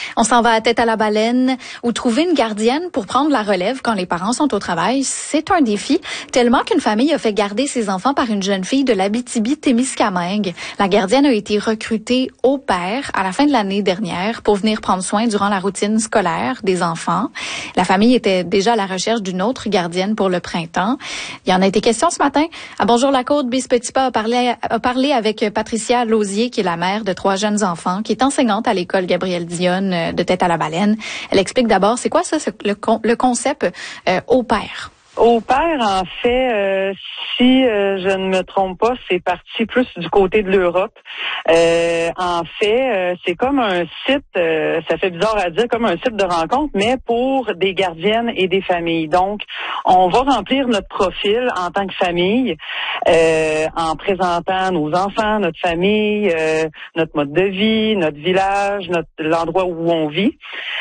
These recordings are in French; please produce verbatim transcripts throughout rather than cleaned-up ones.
On s'en va à Tête à la Baleine où trouver une gardienne pour prendre la relève quand les parents sont au travail, c'est un défi, tellement qu'une famille a fait garder ses enfants par une jeune fille de l'Abitibi-Témiscamingue. La gardienne a été recrutée au pair à la fin de l'année dernière pour venir prendre soin durant la routine scolaire des enfants. La famille était déjà à la recherche d'une autre gardienne pour le printemps. Il y en a été question ce matin. À Bonjour la Côte, Bice Petitpas a parlé, a parlé avec Patricia Lausier, qui est la mère de trois jeunes enfants, qui est enseignante à l'école Gabrielle Dionne de Tête à la Baleine. Elle explique d'abord, c'est quoi ça, le, le concept euh, au pair? Au pair, en fait, euh, si euh, je ne me trompe pas, c'est parti plus du côté de l'Europe. Euh, en fait, euh, c'est comme un site, euh, ça fait bizarre à dire, comme un site de rencontre, mais pour des gardiennes et des familles. Donc, on va remplir notre profil en tant que famille, euh, en présentant nos enfants, notre famille, euh, notre mode de vie, notre village, notre l'endroit où on vit.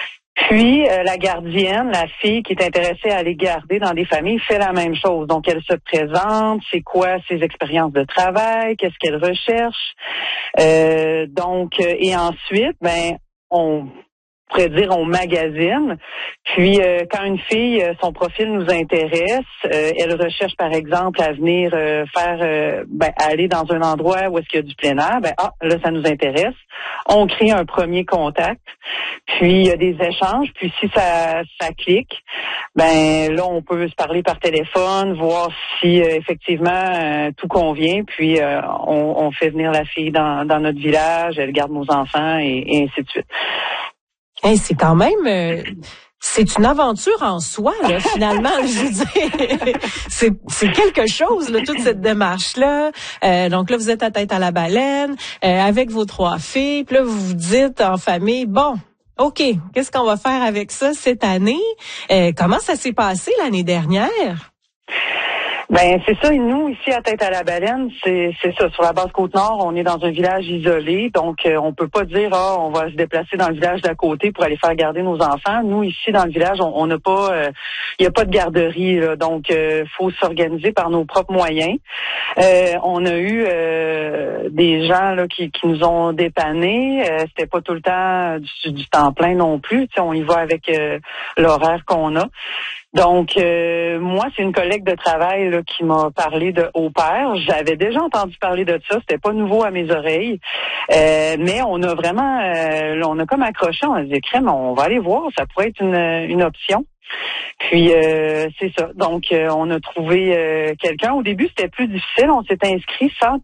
Puis, euh, la gardienne, la fille qui est intéressée à aller garder dans des familles, fait la même chose. Donc, elle se présente, c'est quoi ses expériences de travail, qu'est-ce qu'elle recherche. Euh, donc, euh, et ensuite, ben, on pourrait dire on magasine. Puis euh, quand une fille, euh, son profil nous intéresse, euh, elle recherche par exemple à venir euh, faire, euh, ben, aller dans un endroit où est-ce qu'il y a du plein air, ben ah là ça nous intéresse. On crée un premier contact, puis il y a des échanges, puis si ça ça clique, ben là on peut se parler par téléphone, voir si euh, effectivement euh, tout convient, puis euh, on, on fait venir la fille dans, dans notre village, elle garde nos enfants et, et ainsi de suite. Hey, c'est quand même, euh, c'est une aventure en soi, là, finalement. Je veux dire, c'est, c'est quelque chose, là, toute cette démarche-là. Euh, donc là, vous êtes à Tête à la Baleine, euh, avec vos trois filles. Puis là, vous vous dites en famille, bon, OK, qu'est-ce qu'on va faire avec ça cette année? Euh, comment ça s'est passé l'année dernière? Ben c'est ça, et nous ici à Tête à la Baleine, c'est c'est ça, sur la basse Côte-Nord, on est dans un village isolé, donc euh, on peut pas dire ah on va se déplacer dans le village d'à côté pour aller faire garder nos enfants. Nous ici dans le village, on n'a pas il euh, y a pas de garderie là, donc euh, faut s'organiser par nos propres moyens. Euh, on a eu euh, des gens là qui qui nous ont dépannés, euh, c'était pas tout le temps du, du temps plein non plus, tu sais, on y va avec euh, l'horaire qu'on a. Donc, euh, moi, c'est une collègue de travail là, qui m'a parlé de au pair. J'avais déjà entendu parler de ça, c'était pas nouveau à mes oreilles, euh, mais on a vraiment, euh, on a comme accroché, on a dit crème, on va aller voir, ça pourrait être une, une option. Puis euh, c'est ça. Donc, euh, on a trouvé euh, quelqu'un. Au début, c'était plus difficile. On s'est inscrit sans